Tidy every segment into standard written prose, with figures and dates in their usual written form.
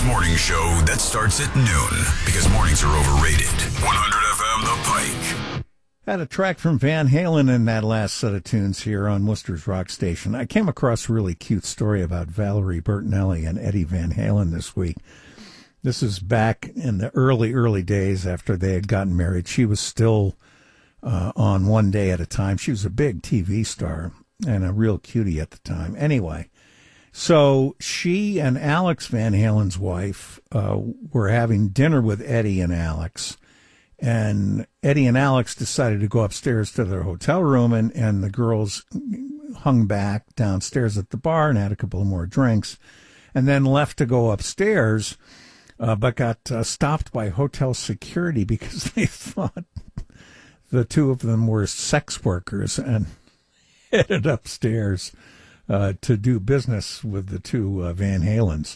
This morning show that starts at noon because mornings are overrated. 100 FM The Pike. Had a track from Van Halen in that last set of tunes here on Worcester's Rock Station. I came across a really cute story about Valerie Bertinelli and Eddie Van Halen this week. This is back in the early days after they had gotten married. She was still on One Day at a Time. She was a big TV star and a real cutie at the time. Anyway, so she and Alex Van Halen's wife were having dinner with Eddie and Alex. And Eddie and Alex decided to go upstairs to their hotel room, and the girls hung back downstairs at the bar and had a couple of more drinks, and then left to go upstairs, but got stopped by hotel security because they thought the two of them were sex workers and headed upstairs to do business with the two Van Halens.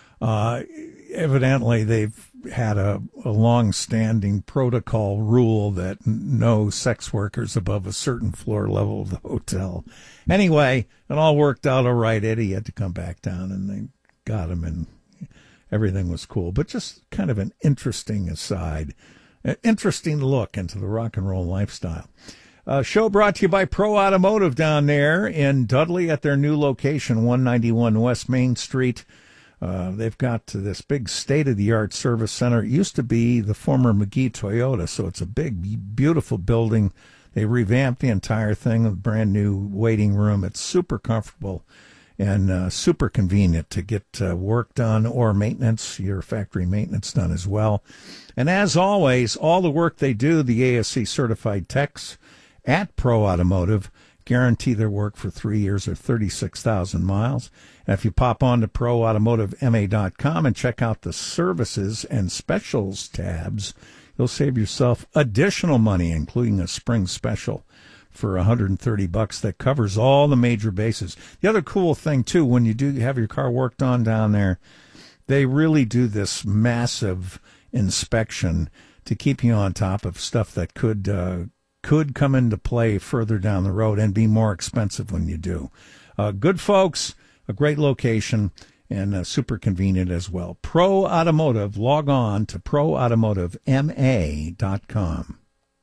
Evidently, they've had a long-standing protocol rule that no sex workers above a certain floor level of the hotel. Anyway, it all worked out all right. Eddie had to come back down, and they got him, and everything was cool. But just kind of an interesting aside, an interesting look into the rock and roll lifestyle. Show brought to you by Pro Automotive down there in Dudley at their new location, 191 West Main Street. They've got this big state-of-the-art service center. It used to be the former McGee Toyota, so it's a big, beautiful building. They revamped the entire thing with a brand-new waiting room. It's super comfortable and super convenient to get work done or maintenance, your factory maintenance done as well. And as always, all the work they do, the ASE-certified techs at Pro Automotive guarantee their work for 3 years or 36,000 miles. And if you pop on to proautomotivema.com and check out the services and specials tabs, you'll save yourself additional money, including a spring special for $130 that covers all the major bases. The other cool thing, too, when you do have your car worked on down there, they really do this massive inspection to keep you on top of stuff that could come into play further down the road and be more expensive when you do. Good folks, a great location, and super convenient as well. Pro Automotive, log on to proautomotivema.com.